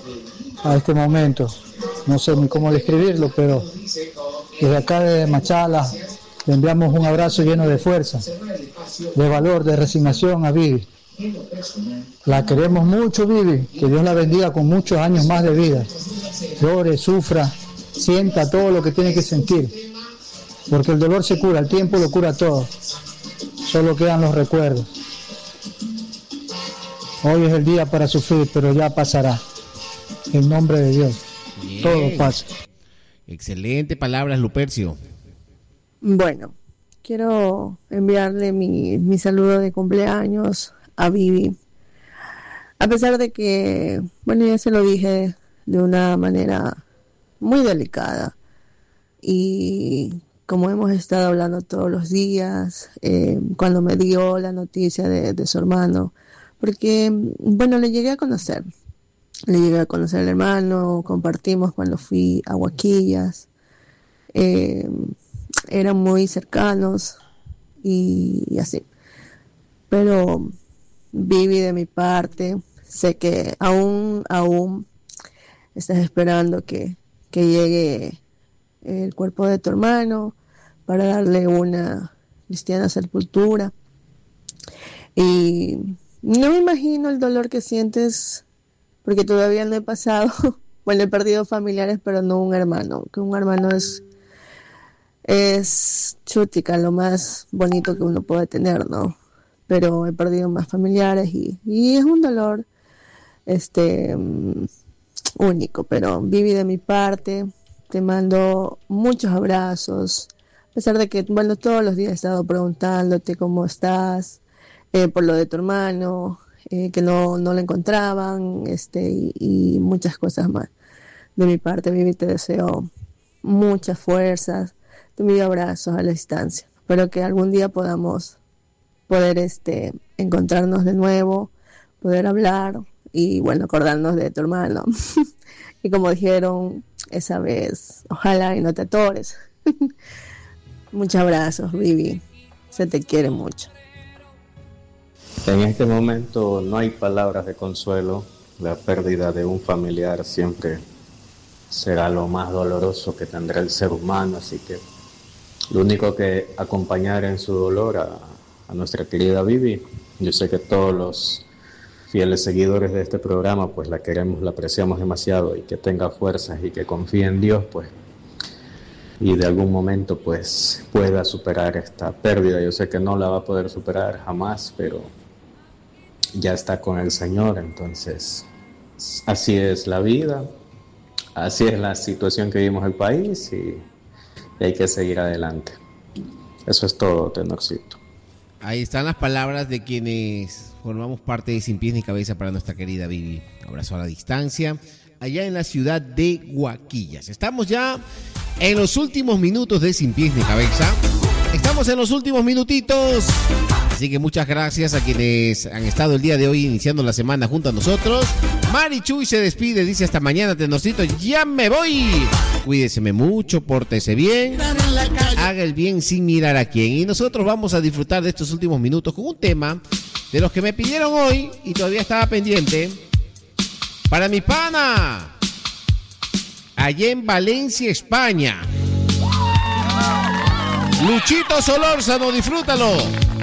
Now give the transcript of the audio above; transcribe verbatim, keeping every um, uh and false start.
a este momento. No sé ni cómo describirlo, pero desde acá de Machala le enviamos un abrazo lleno de fuerza, de valor, de resignación a Vivi. La queremos mucho, Vivi, que Dios la bendiga con muchos años más de vida. Llore, sufra, sienta todo lo que tiene que sentir, porque el dolor se cura, el tiempo lo cura todo, solo quedan los recuerdos. Hoy es el día para sufrir, pero ya pasará, en nombre de Dios. Bien. Todo pasa. Excelente palabras, Lupercio. Bueno, quiero enviarle mi, mi saludo de cumpleaños a Vivi. A pesar de que, bueno, ya se lo dije de una manera muy delicada. Y como hemos estado hablando todos los días, eh, cuando me dio la noticia de, de su hermano, porque, bueno, le llegué a conocer. Le llegué a conocer al hermano, compartimos cuando fui a Huaquillas. Eh, eran muy cercanos y, y así. Pero Vivi, de mi parte, sé que aún, aún estás esperando que, que llegue el cuerpo de tu hermano para darle una cristiana sepultura. Y no me imagino el dolor que sientes, porque todavía no he pasado, bueno, he perdido familiares, pero no un hermano, que un hermano es, es chútica, lo más bonito que uno puede tener, ¿no? Pero he perdido más familiares y, y es un dolor este um, único, pero Vivi, de mi parte, te mando muchos abrazos, a pesar de que, bueno, todos los días he estado preguntándote cómo estás, eh, por lo de tu hermano, eh, que no, no lo encontraban, este, y, y muchas cosas más. De mi parte, Vivi, te deseo muchas fuerzas, te envío abrazos a la distancia. Espero que algún día podamos poder este, encontrarnos de nuevo, poder hablar y, bueno, acordarnos de tu hermano. Y como dijeron esa vez, ojalá y no te atores. Muchos abrazos, Vivi. Se te quiere mucho. En este momento no hay palabras de consuelo. La pérdida de un familiar siempre será lo más doloroso que tendrá el ser humano, así que lo único que acompañar en su dolor a, a nuestra querida Vivi. Yo sé que todos los fieles seguidores de este programa pues la queremos, la apreciamos demasiado, y que tenga fuerzas y que confíe en Dios, pues, y de algún momento pues pueda superar esta pérdida. Yo sé que no la va a poder superar jamás, pero ya está con el Señor. Entonces así es la vida, así es la situación que vivimos el país, y, y hay que seguir adelante. Eso es todo, Tenorcito. Ahí están las palabras de quienes formamos parte de Sin Pies ni Cabeza para nuestra querida Vivi. Abrazo a la distancia, allá en la ciudad de Huaquillas. Estamos ya en los últimos minutos de Sin Pies ni Cabeza. Estamos en los últimos minutitos. Así que muchas gracias a quienes han estado el día de hoy iniciando la semana junto a nosotros. Mari Chuy se despide, dice hasta mañana, Tenorcito, ya me voy. Cuídeseme mucho, pórtese bien, haga el bien sin mirar a quién. Y nosotros vamos a disfrutar de estos últimos minutos con un tema de los que me pidieron hoy y todavía estaba pendiente. Para mi pana, allá en Valencia, España, Luchito Solórzano, disfrútalo.